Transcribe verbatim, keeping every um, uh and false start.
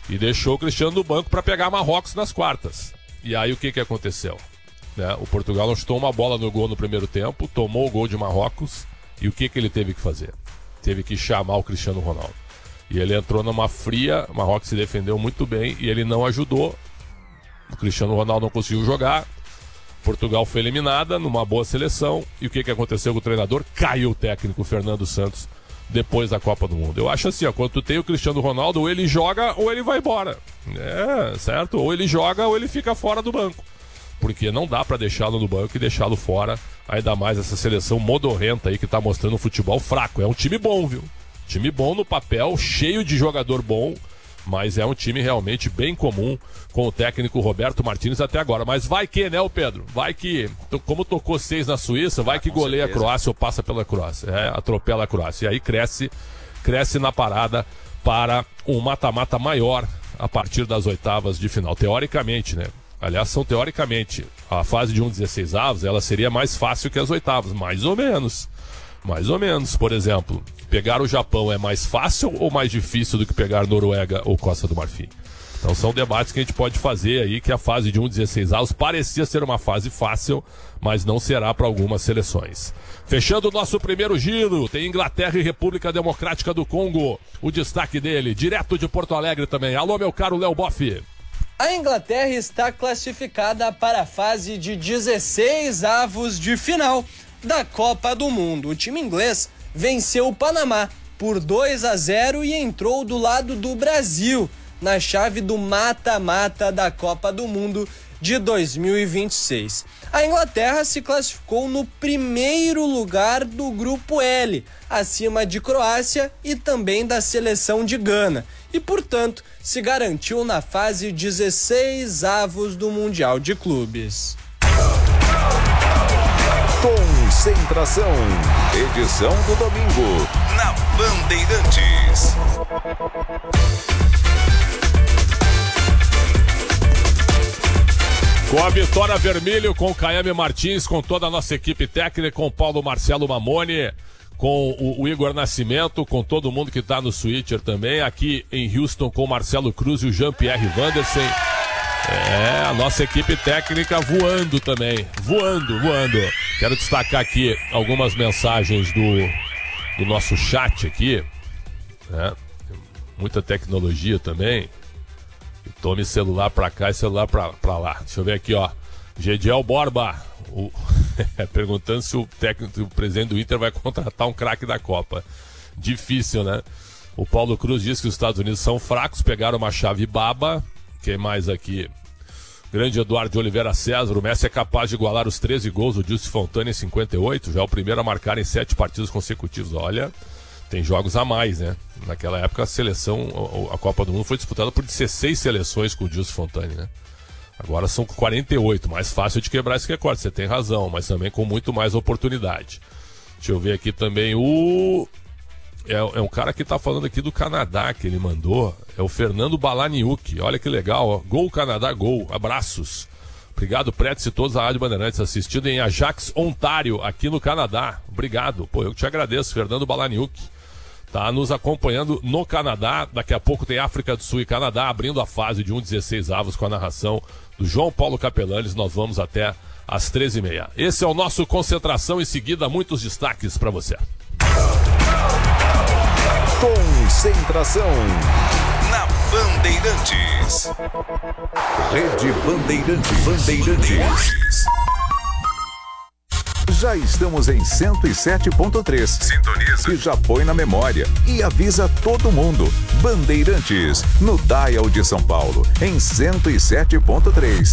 e deixou o Cristiano no banco para pegar Marrocos nas quartas. E aí o que, que aconteceu? Né? O Portugal não chutou uma bola no gol no primeiro tempo, tomou o gol de Marrocos, e o que, que ele teve que fazer? Teve que chamar o Cristiano Ronaldo. E ele entrou numa fria, o Marrocos se defendeu muito bem e ele não ajudou. O Cristiano Ronaldo não conseguiu jogar. Portugal foi eliminada numa boa seleção. E o que, que aconteceu com o treinador? Caiu o técnico Fernando Santos depois da Copa do Mundo. Eu acho assim, ó, quando tu tem o Cristiano Ronaldo, ou ele joga ou ele vai embora. É, certo? Ou ele joga ou ele fica fora do banco. Porque não dá pra deixá-lo no banco e deixá-lo fora. Ainda mais essa seleção modorrenta aí que tá mostrando um futebol fraco. É um time bom, viu? Time bom no papel, cheio de jogador bom, mas é um time realmente bem comum com o técnico Roberto Martínez até agora. Mas vai que, né, o Pedro? Vai que, como tocou seis na Suíça, vai ah, que goleia certeza. A Croácia ou passa pela Croácia. É, atropela a Croácia. E aí cresce, cresce na parada para um mata-mata maior a partir das oitavas de final. Teoricamente, né? Aliás, são teoricamente, a fase de um dezesseis avos, ela seria mais fácil que as oitavas, mais ou menos. Mais ou menos, por exemplo, pegar o Japão é mais fácil ou mais difícil do que pegar Noruega ou Costa do Marfim? Então são debates que a gente pode fazer aí, que a fase de um dezesseis avos parecia ser uma fase fácil, mas não será para algumas seleções. Fechando o nosso primeiro giro, tem Inglaterra e República Democrática do Congo. O destaque dele, direto de Porto Alegre também. Alô, meu caro Léo Boff. A Inglaterra está classificada para a fase de dezesseis avos de final da Copa do Mundo. O time inglês venceu o Panamá por dois a zero e entrou do lado do Brasil na chave do mata-mata da Copa do Mundo de dois mil e vinte e seis. A Inglaterra se classificou no primeiro lugar do grupo L, acima de Croácia e também da seleção de Gana, e portanto se garantiu na fase dezesseis avos do Mundial de Clubes. Concentração, edição do domingo, na Bandeirantes. Com a vitória vermelho, com o Caiame Martins, com toda a nossa equipe técnica, com o Paulo Marcelo Mamone, com o, o Igor Nascimento, com todo mundo que está no Switcher também, aqui em Houston com o Marcelo Cruz e o Jean-Pierre Wandersen. É, a nossa equipe técnica voando também, voando, voando. Quero destacar aqui algumas mensagens do, do nosso chat aqui, né? Muita tecnologia também. Tome celular pra cá e celular pra, pra lá. Deixa eu ver aqui, ó. Gediel Borba, o... perguntando se o técnico, o presidente do Inter vai contratar um craque da Copa. Difícil, né? O Paulo Cruz diz que os Estados Unidos são fracos, pegaram uma chave baba. Quem mais aqui? Grande Eduardo de Oliveira César, o Messi é capaz de igualar os treze gols do Gilson Fontana em cinquenta e oito, já é o primeiro a marcar em sete partidas consecutivas. Olha, tem jogos a mais, né? Naquela época a seleção, a Copa do Mundo foi disputada por dezesseis seleções com o Gilson Fontana, né? Agora são quarenta e oito, mais fácil de quebrar esse recorde, você tem razão, mas também com muito mais oportunidade. Deixa eu ver aqui também o... É, é um cara que tá falando aqui do Canadá que ele mandou, é o Fernando Balaniuk, olha que legal, ó. Gol Canadá, gol, abraços. Obrigado, Pretes e todos a Rádio Bandeirantes, assistindo em Ajax, Ontário, aqui no Canadá. Obrigado, pô, eu te agradeço, Fernando Balaniuk. Tá nos acompanhando no Canadá, daqui a pouco tem África do Sul e Canadá, abrindo a fase de um dezesseis avos com a narração do João Paulo Capelanes, nós vamos até às treze e meia. Esse é o nosso Concentração, em seguida muitos destaques para você. Concentração na Bandeirantes. Rede Bandeirantes. Bandeirantes. Já estamos em cento e sete ponto três. Sintoniza. E já põe na memória. E avisa todo mundo. Bandeirantes, no Dial de São Paulo, em cento e sete ponto três.